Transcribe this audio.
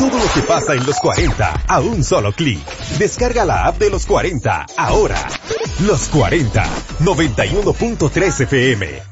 Todo lo que pasa en los 40 a un solo clic. Descarga la app de los 40 ahora. Los 40, 91.3 FM.